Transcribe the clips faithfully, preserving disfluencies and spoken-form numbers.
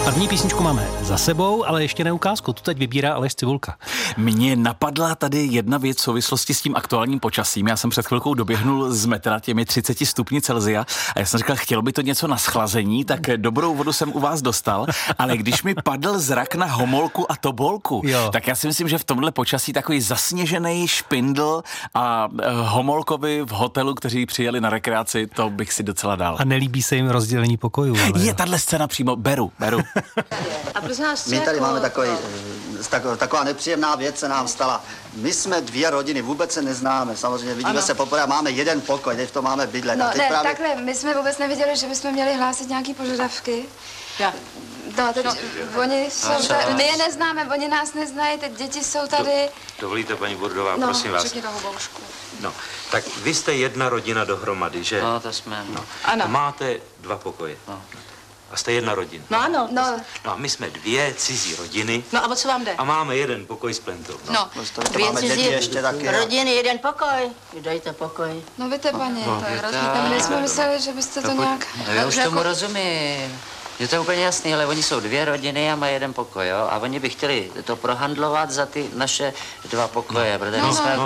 První písničku máme za sebou, ale ještě ne ukázku. Tu teď vybírá Aleš Cibulka. Mně napadla tady jedna věc v souvislosti s tím aktuálním počasím. Já jsem před chvilkou doběhnul z metra těmi třiceti stupni Celsia a já jsem říkal, chtělo by to něco na schlazení, tak dobrou vodu jsem u vás dostal, ale když mi padl zrak na Homolku a Tobolku, jo. tak já si myslím, že v tomhle počasí takový zasněžený špindl a Homolkovi v hotelu, kteří přijeli na rekreaci, to bych si docela dal. A nelíbí se jim rozdělení pokojů. Ale je tahle scéna přímo, beru, beru. A prosím vás, My tady jako... máme takový, taková nepříjemná věc se nám stala. My jsme dvě rodiny, vůbec se neznáme, samozřejmě vidíme ano. se poprvé, máme jeden pokoj, teď v tom máme bydlet. No a teď ne, právě... takhle, my jsme vůbec nevěděli, že bychom měli hlásit nějaký požadavky. Já. No, teď no. oni jsou tady, my je neznáme, oni nás neznají, teď děti jsou tady. Do, dovolíte, paní Burdová, no, prosím vás. řekni toho boušku. No, tak vy jste jedna rodina dohromady, že? No, to jsme. No. Ano. A máte dva pokoje. No. A jste jedna rodina. No ano. No. No a my jsme dvě cizí rodiny. No a o co vám jde? A máme jeden pokoj s plentou. No, no to dvě cizí ještě taky, rodiny, jeden pokoj. Dejte pokoj. No víte, paní, no, to je rozdíl. My jsme mysleli, že byste to, to nějak... No já už jako... tomu rozumím. Je to úplně jasný, ale oni jsou dvě rodiny a mají jeden pokoj, jo? A oni by chtěli to prohandlovat za ty naše dva pokoje, protože my jsme...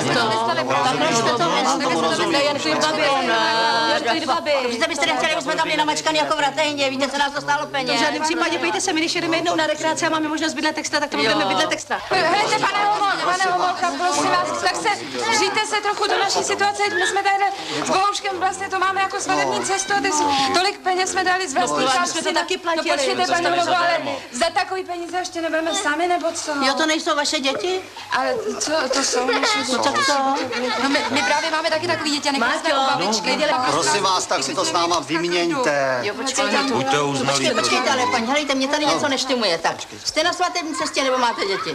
Víte, byste nechtěli, my jsme tam měli namačkaný jako v Ratejně, víte, co nás to stálo peněz. V žádném případě, pojďte se, my když jedeme jednou na rekreaci a máme možnost bydlet extra, tak to budeme bydlet extra. Hejte, pane Homolka, pane Homolka, prosím vás, tak se vžijte se trochu do naší situace, my jsme tady s Bohuškem vlastně to máme jako svatební cestu, ty tolik peněz jsme dali z vlastní jsme to taky platili. No počkejte, paní Homolko, ale za takový peníze ještě nebudeme sami, nebo co? Jo, to nejsou vaše děti? Ale co, to jsou naše děti. No tak co? No my, my právě máme taky takový děti, nechali jsme u babičky. Prosím vás, tak si to s náma vyměňte. Jo, počkejte. Buďte uznalí. Počkejte, počkejte, ale paní, helejte, mě tady něco neštimuje, tak. Jste na svatební cestě, nebo máte děti?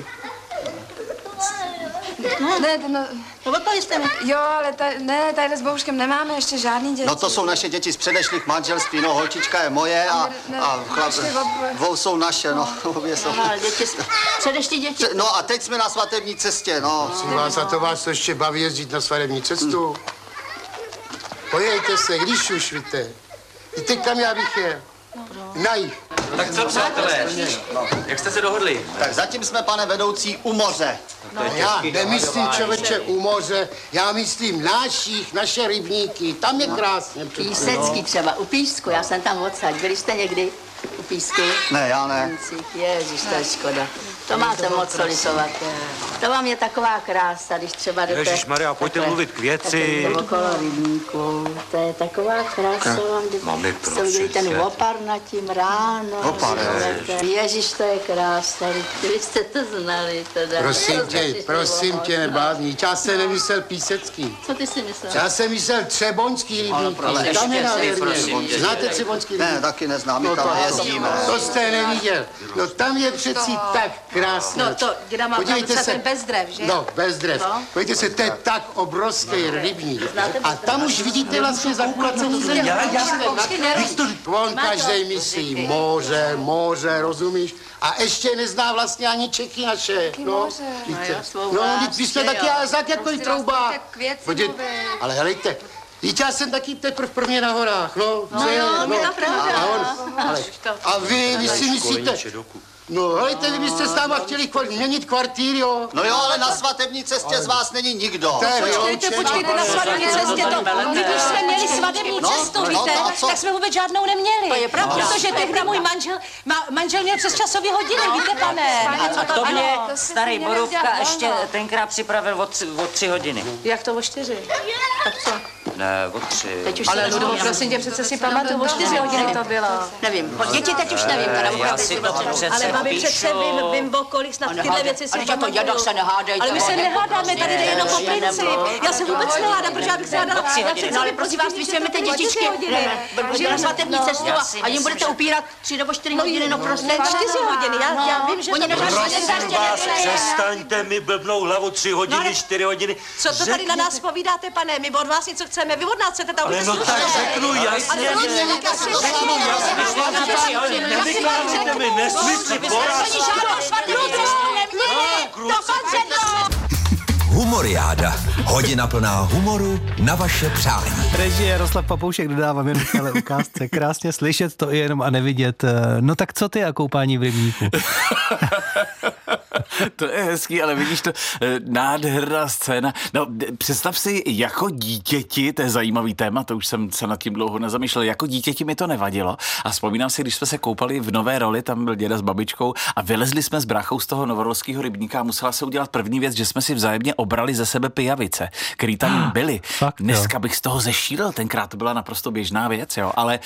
No, ne, no... No odpověď jste mi. Jo, ale ta, ne, tady s Bohuškem nemáme ještě žádný děti. No to jsou naše děti z předešlých manželství, no holčička je moje a, a chlap, dvou jsou naše, no, obě jsou. Aha, děti, předešlí děti. No a teď jsme na svatební cestě, no. Prosím vás, a to vás to ještě baví jezdit na svatební cestu? Pojďte se, když už, víte. Víte, kam já bych jel? Na jich. Tak co, přátelé? Jak jste se dohodli? Tak zatím jsme, pane vedoucí, u moře. No, já nemyslím, člověče, u moře, já myslím našich, naše rybníky, tam je krásně. Písecký třeba, u Písku, já jsem tam odsaď. Byli jste někdy u Písku? Ne, já ne. Ježiš, to je škoda. To máte moc co litovat. To vám je taková krása, když třeba jdete... Ježišmarja, pojďte mluvit k věci. Okolo rybníku, to je taková krása vám, Mami, kdy ten opar nad tím ráno. Opar, Ježiš, to je krása, vy jste to znali teda. Prosím tě, prosím tě, neblázni, já jsem nemyslel Písecký. Co ty si myslel? Já jsem myslel Třeboňský rybník. Tam je na Věrně. Znáte Třeboňský rybník? Ne, taky neznám, my tam jezdíme. To jste neviděl. No tam je přeci tak krásné. No to, děda má pravdu, třeba ten bez dřev, že? No, bez dřev. Podívejte se, to je tak obrovský rybník. A tam už vidíte vlastně zakulacený země. On každej myslí moře, moře, rozumíš? A ještě nezná vlastně ani Čechy naše. No, víte. No, vy jsme taky tak jako i trouba. Ale helejte, víte, já jsem taky teprv prvně na horách, no. No jo, no, a, on, ale, a vy, vy si myslíte... No, helejte, vy byste s náma chtěli kvar, měnit kvartír, jo? No jo, ale na svatební cestě z vás není nikdo. Počkejte, počkejte, na svatební cestě to... My když jsme měli svatební cestu, víte, tak jsme vůbec žádnou neměli. To je pravda. Protože tehdy můj manžel, manžel měl přes časové hodiny, víte, pane. A to mě starý Borůvka ještě tenkrát připravil o tři, o tři hodiny. Jak to o čtyři? Tak co? Ne, o tři. Ale Ludovo, prosím tě, přece si pamatuju, o čtyři hodiny to bylo. Nevím, děti teď už nevím, teda Já si to přece Babi, přece vím, vím o kolik snad tyhle věci si pamatuju. Ale to se nehádejte. Ale my se nehádáme, tady jde jenom o princip. Já se vůbec nehádám, protože já bych se hádala. No ale prosím vás, když vezmete dětičky na svatební cestu a jim budete upírat tři nebo čtyři hodiny, no prostě. Čtyři hodiny, já vím, že to prosím vás, přestaňte mi blbnou hlavu tři hodiny, čtyři hodiny. Co to tady na nás povídáte, pane? My od vás něco chceme, vy od nás chcete, tam ale no tak řeknu jasně, řeknu jasně, nevykládejte mi nesmysly, Oni žádnou svatbu neměli, dokonce to! Humoriáda. Hodina plná humoru na vaše přání. Režie Jaroslav Papoušek dodává jen ale ukázce. Krásně slyšet to jenom a nevidět. No tak co ty a koupání v rybníku? To je hezký, ale vidíš to, nádherná scéna. No, představ si, jako dítěti, to je zajímavý téma, to už jsem se nad tím dlouho nezamýšlel, jako dítěti mi to nevadilo a vzpomínám si, když jsme se koupali v Nové Roli, tam byl děda s babičkou a vylezli jsme s bráchou z toho novorolského rybníka a musela se udělat první věc, že jsme si vzájemně obrali ze sebe pijavice, který tam byly. Fakt, Dneska bych z toho zešílel, tenkrát to byla naprosto běžná věc, jo, ale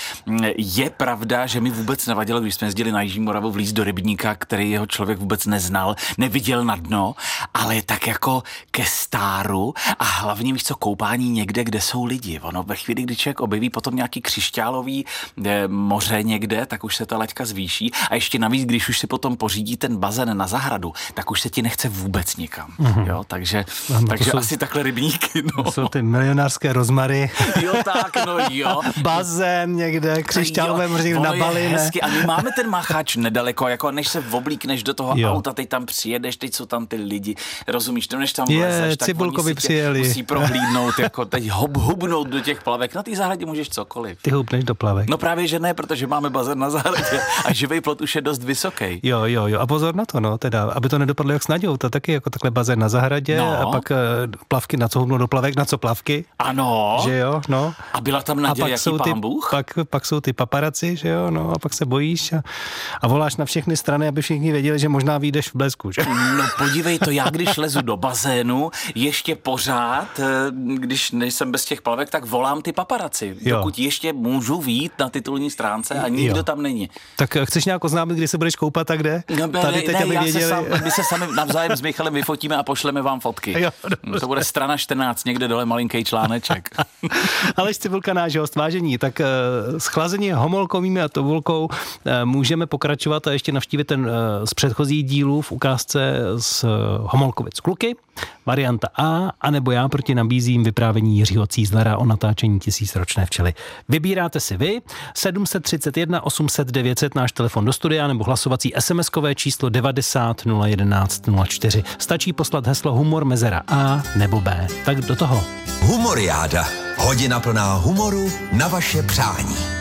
je pravda, že mi vůbec nevadilo, když jsme jezdili na Jižní Moravu vlíz do rybníka, který jeho člověk vůbec neznal, neviděl na dno, ale tak jako ke stáru a hlavně víš co, koupání někde, kde jsou lidi. Ono ve chvíli, kdy člověk objeví potom nějaký křišťálový eh, moře někde, tak už se ta laťka zvýší a ještě navíc, když už si potom pořídí ten bazén na zahradu, tak už se ti nechce vůbec nikam. Mm-hmm. Jo, takže ano, takže jsou, asi takhle rybníky. No. To jsou ty milionářské rozmary. Jo, tak, no jo. Bazén někde, křišťálové moře někde na Bali, ne? A my máme ten macháč nedaleko, jako než se oblíkneš do toho jo. auta, teď tam přijedeš, teď jsou tam ty lidi, rozumíš, to než tam je, vlezeš, tak Cibulkovi přijeli. Musí prohlídnout, jako teď hub, hubnout do těch plavek. Na té zahradě můžeš cokoliv. Ty hubneš do plavek. No právě, že ne, protože máme bazén na zahradě a živej plot už je dost vysoký. Jo, jo, jo. A pozor na to, no, teda, aby to nedopadlo jak s Naďou, to taky jako takhle bazén na zahradě no. a pak uh, plavky, na co hubnou do plavek, na co plavky. Ano. Že jo, no. A byla tam Naděja, jaký ty, pán Bůh? Pak, pak jsou ty paparaci, že jo, no a pak se bojíš a, a voláš na všechny strany, aby všichni věděli, že možná vyjdeš v blesku, že? No podívej to, já když lezu do bazénu, ještě pořád, když nejsem bez těch plavek, tak volám ty paparaci, jo. dokud ještě můžu vyjít na titulní stránce a nikdo jo. tam není. Tak chceš nějak oznámit, kdy se budeš koupat a kde? No, ne, Tady teď, ne, aby já věděli. Se sám, my se sami navzájem s Michalem vyfotíme a pošleme vám fotky. Jo, to bude strana čtrnáct, někde dole malinký článeček. Aleš Cibulka, náš host, vážení, tak uh, schlazení homolkovými a tovulkou uh, můžeme pokračovat a ještě navštívit ten uh, z předchozích dílů v ukázce z uh, Homolkovic kluky, varianta A, anebo já proti nabízím vyprávění Jiřího Cízlera o natáčení Tisícročné včely. Vybíráte si vy, sedm set třicet jedna osm set devět set náš telefon do studia, nebo hlasovací SMSkové číslo devadesát nula jedenáct nula čtyři. Stačí poslat heslo humor mezera A nebo B. Tak do toho. Humoriáda. Hodina plná humoru na vaše přání.